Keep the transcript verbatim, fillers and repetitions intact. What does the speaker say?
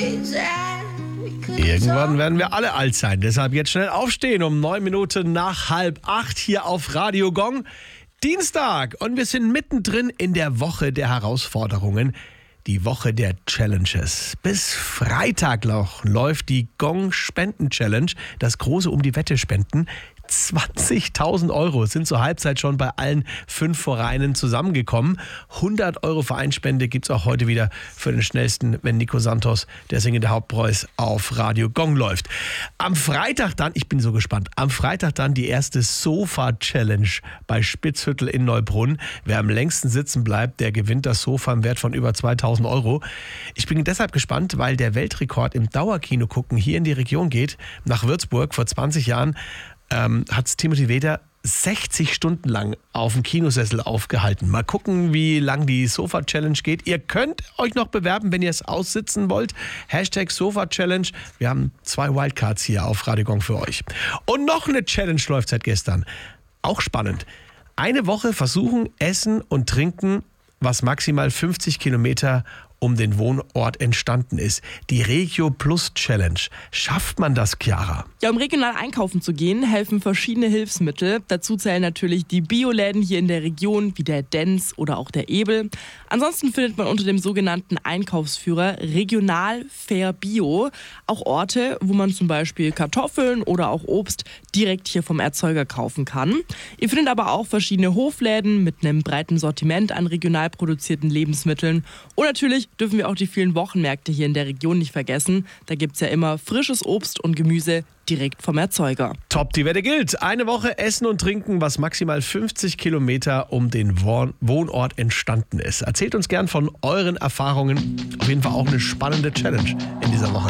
Irgendwann werden wir alle alt sein. Deshalb jetzt schnell aufstehen um neun Minuten nach halb acht hier auf Radio Gong. Dienstag und wir sind mittendrin in der Woche der Herausforderungen. Die Woche der Challenges. Bis Freitag noch läuft die Gong Spenden Challenge. Das große um die Wette spenden. zwanzigtausend Euro sind zur Halbzeit schon bei allen fünf Vereinen zusammengekommen. hundert Euro Vereinsspende gibt es auch heute wieder für den schnellsten, wenn Nico Santos, der singende Hauptpreuß, auf Radio Gong läuft. Am Freitag dann, ich bin so gespannt, am Freitag dann die erste Sofa-Challenge bei Spitzhüttel in Neubrunn. Wer am längsten sitzen bleibt, der gewinnt das Sofa im Wert von über zweitausend Euro. Ich bin deshalb gespannt, weil der Weltrekord im Dauerkino gucken hier in die Region geht, nach Würzburg vor zwanzig Jahren. Ähm, hat Timothy Weder sechzig Stunden lang auf dem Kinosessel aufgehalten. Mal gucken, wie lang die Sofa-Challenge geht. Ihr könnt euch noch bewerben, wenn ihr es aussitzen wollt. Hashtag Sofa-Challenge. Wir haben zwei Wildcards hier auf Radio Gong für euch. Und noch eine Challenge läuft seit gestern. Auch spannend. Eine Woche versuchen, essen und trinken, was maximal fünfzig Kilometer um den Wohnort entstanden ist. Die Regio Plus Challenge. Schafft man das, Chiara? Ja, um regional einkaufen zu gehen, helfen verschiedene Hilfsmittel. Dazu zählen natürlich die Bioläden hier in der Region, wie der Denz oder auch der Ebel. Ansonsten findet man unter dem sogenannten Einkaufsführer Regional Fair Bio auch Orte, wo man zum Beispiel Kartoffeln oder auch Obst direkt hier vom Erzeuger kaufen kann. Ihr findet aber auch verschiedene Hofläden mit einem breiten Sortiment an regional produzierten Lebensmitteln. Und natürlich dürfen wir auch die vielen Wochenmärkte hier in der Region nicht vergessen. Da gibt es ja immer frisches Obst und Gemüse direkt vom Erzeuger. Top, die Wette gilt. Eine Woche Essen und Trinken, was maximal fünfzig Kilometer um den Wohnort entstanden ist. Erzählt uns gern von euren Erfahrungen. Auf jeden Fall auch eine spannende Challenge in dieser Woche.